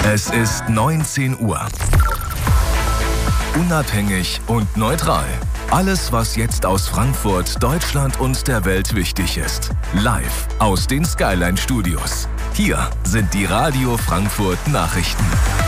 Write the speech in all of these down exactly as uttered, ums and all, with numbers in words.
Es ist neunzehn Uhr. Unabhängig und neutral. Alles, was jetzt aus Frankfurt, Deutschland und der Welt wichtig ist. Live aus den Skyline Studios. Hier sind die Radio Frankfurt Nachrichten.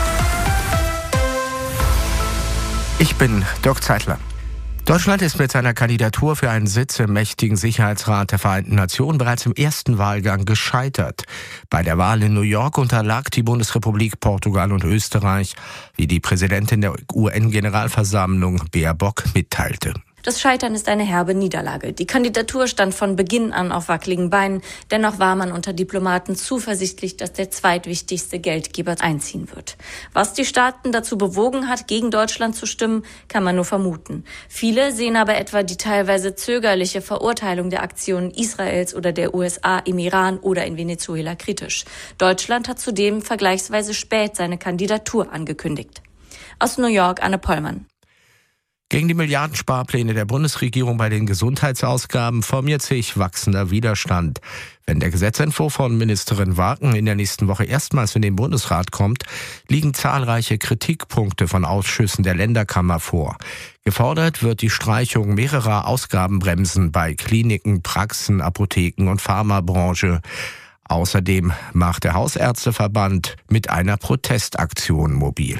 Ich bin Dirk Zeitler. Deutschland ist mit seiner Kandidatur für einen Sitz im mächtigen Sicherheitsrat der Vereinten Nationen bereits im ersten Wahlgang gescheitert. Bei der Wahl in New York unterlag die Bundesrepublik Portugal und Österreich, wie die Präsidentin der U N-Generalversammlung Baerbock mitteilte. Das Scheitern ist eine herbe Niederlage. Die Kandidatur stand von Beginn an auf wackeligen Beinen. Dennoch war man unter Diplomaten zuversichtlich, dass der zweitwichtigste Geldgeber einziehen wird. Was die Staaten dazu bewogen hat, gegen Deutschland zu stimmen, kann man nur vermuten. Viele sehen aber etwa die teilweise zögerliche Verurteilung der Aktionen Israels oder der U S A im Iran oder in Venezuela kritisch. Deutschland hat zudem vergleichsweise spät seine Kandidatur angekündigt. Aus New York, Anne Pollmann. Gegen die Milliardensparpläne der Bundesregierung bei den Gesundheitsausgaben formiert sich wachsender Widerstand. Wenn der Gesetzentwurf von Ministerin Waken in der nächsten Woche erstmals in den Bundesrat kommt, liegen zahlreiche Kritikpunkte von Ausschüssen der Länderkammer vor. Gefordert wird die Streichung mehrerer Ausgabenbremsen bei Kliniken, Praxen, Apotheken und Pharmabranche. Außerdem macht der Hausärzteverband mit einer Protestaktion mobil.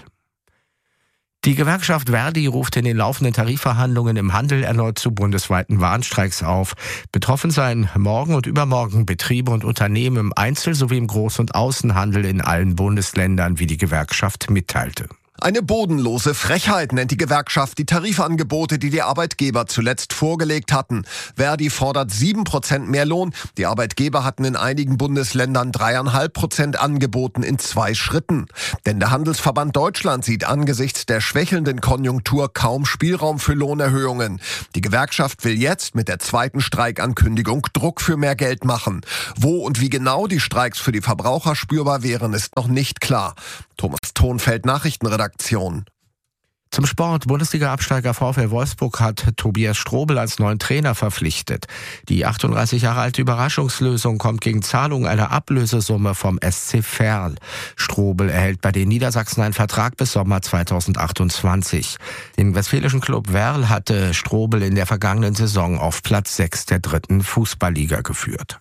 Die Gewerkschaft Verdi ruft in den laufenden Tarifverhandlungen im Handel erneut zu bundesweiten Warnstreiks auf. Betroffen seien morgen und übermorgen Betriebe und Unternehmen im Einzel- sowie im Groß- und Außenhandel in allen Bundesländern, wie die Gewerkschaft mitteilte. Eine bodenlose Frechheit nennt die Gewerkschaft die Tarifangebote, die die Arbeitgeber zuletzt vorgelegt hatten. Verdi fordert sieben Prozent mehr Lohn. Die Arbeitgeber hatten in einigen Bundesländern drei Komma fünf Prozent angeboten in zwei Schritten. Denn der Handelsverband Deutschland sieht angesichts der schwächelnden Konjunktur kaum Spielraum für Lohnerhöhungen. Die Gewerkschaft will jetzt mit der zweiten Streikankündigung Druck für mehr Geld machen. Wo und wie genau die Streiks für die Verbraucher spürbar wären, ist noch nicht klar. Thomas Thonfeld, Nachrichtenredaktion. Zum Sport. Bundesliga-Absteiger VfL Wolfsburg hat Tobias Strobel als neuen Trainer verpflichtet. Die achtunddreißig Jahre alte Überraschungslösung kommt gegen Zahlung einer Ablösesumme vom S C Verl. Strobel erhält bei den Niedersachsen einen Vertrag bis Sommer zweitausendachtundzwanzig. Den westfälischen Club Verl hatte Strobel in der vergangenen Saison auf Platz sechs der dritten Fußballliga geführt.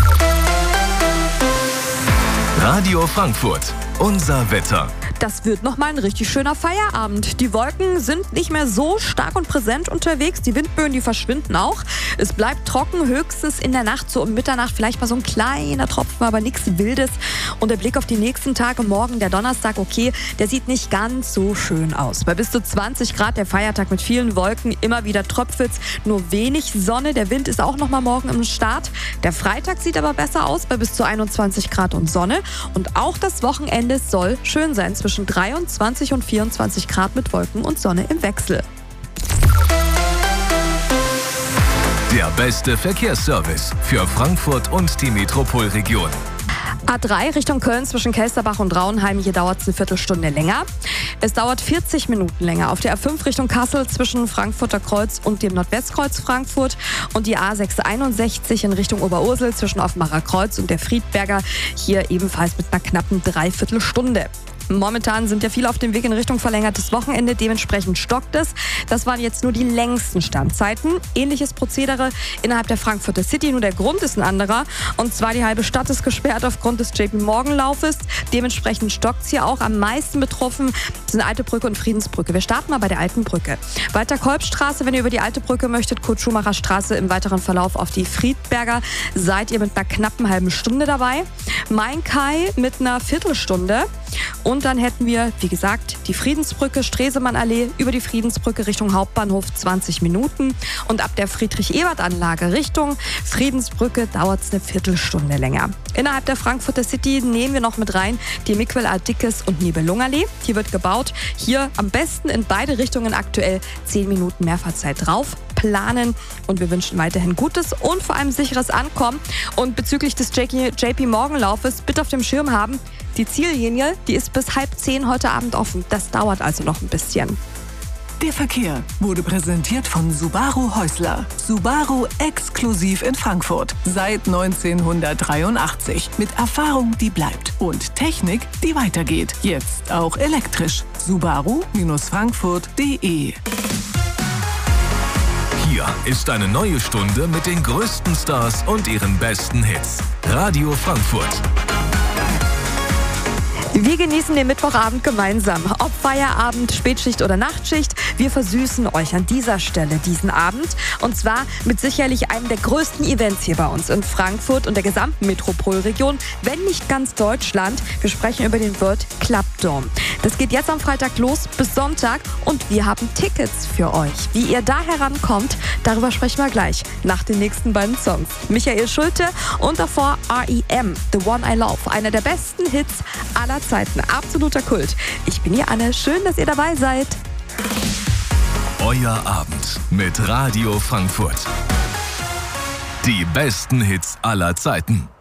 Radio Frankfurt. Unser Wetter. Das wird nochmal ein richtig schöner Feierabend. Die Wolken sind nicht mehr so stark und präsent unterwegs. Die Windböen, die verschwinden auch. Es bleibt trocken, höchstens in der Nacht, so um Mitternacht vielleicht mal so ein kleiner Tropfen, aber nichts Wildes. Und der Blick auf die nächsten Tage, morgen der Donnerstag, okay, der sieht nicht ganz so schön aus. Bei bis zu zwanzig Grad der Feiertag mit vielen Wolken, immer wieder tröpfelt's, nur wenig Sonne. Der Wind ist auch nochmal morgen im Start. Der Freitag sieht aber besser aus, bei bis zu einundzwanzig Grad und Sonne. Und auch das Wochenende soll schön sein, zwischen dreiundzwanzig und vierundzwanzig Grad mit Wolken und Sonne im Wechsel. Der beste Verkehrsservice für Frankfurt und die Metropolregion. A drei Richtung Köln zwischen Kelsterbach und Rauenheim, hier dauert es eine Viertelstunde länger. Es dauert vierzig Minuten länger auf der A fünf Richtung Kassel zwischen Frankfurter Kreuz und dem Nordwestkreuz Frankfurt und die A sechshunderteinundsechzig in Richtung Oberursel zwischen Offenbacher Kreuz und der Friedberger, hier ebenfalls mit einer knappen Dreiviertelstunde. Momentan sind ja viele auf dem Weg in Richtung verlängertes Wochenende, dementsprechend stockt es. Das waren jetzt nur die längsten Standzeiten. Ähnliches Prozedere innerhalb der Frankfurter City, nur der Grund ist ein anderer. Und zwar die halbe Stadt ist gesperrt aufgrund des J P Morgan Laufes. Dementsprechend stockt es hier auch. Am meisten betroffen sind Alte Brücke und Friedensbrücke. Wir starten mal bei der Alten Brücke. Walter-Kolb-Straße, wenn ihr über die Alte Brücke möchtet, Kurt-Schumacher-Straße im weiteren Verlauf auf die Friedberger, seid ihr mit einer knappen halben Stunde dabei. Main-Kai mit einer Viertelstunde. Und dann hätten wir, wie gesagt, die Friedensbrücke, Stresemannallee, über die Friedensbrücke Richtung Hauptbahnhof zwanzig Minuten. Und ab der Friedrich-Ebert-Anlage Richtung Friedensbrücke dauert es eine Viertelstunde länger. Innerhalb der Frankfurter City nehmen wir noch mit rein die Miquel Dickes und Nibelungallee. Hier wird gebaut. Hier am besten in beide Richtungen aktuell zehn Minuten Mehrfahrzeit drauf planen. Und wir wünschen weiterhin gutes und vor allem sicheres Ankommen. Und bezüglich des J P Morgan Laufes bitte auf dem Schirm haben, die Ziellinie, die ist bis halb zehn heute Abend offen. Das dauert also noch ein bisschen. Der Verkehr wurde präsentiert von Subaru Häusler. Subaru exklusiv in Frankfurt. Seit neunzehnhundertdreiundachtzig. Mit Erfahrung, die bleibt. Und Technik, die weitergeht. Jetzt auch elektrisch. Subaru Frankfurt punkt de. Hier ist eine neue Stunde mit den größten Stars und ihren besten Hits. Radio Frankfurt. Wir genießen den Mittwochabend gemeinsam. Ob Feierabend, Spätschicht oder Nachtschicht, wir versüßen euch an dieser Stelle diesen Abend. Und zwar mit sicherlich einem der größten Events hier bei uns in Frankfurt und der gesamten Metropolregion, wenn nicht ganz Deutschland. Wir sprechen über den World Club Dome. Das geht jetzt am Freitag los bis Sonntag und wir haben Tickets für euch. Wie ihr da herankommt, darüber sprechen wir gleich nach den nächsten beiden Songs. Michael Schulte und davor R E M, The One I Love, einer der besten Hits aller Zeiten. Absoluter Kult. Ich bin hier Anne. Schön, dass ihr dabei seid. Euer Abend mit Radio Frankfurt. Die besten Hits aller Zeiten.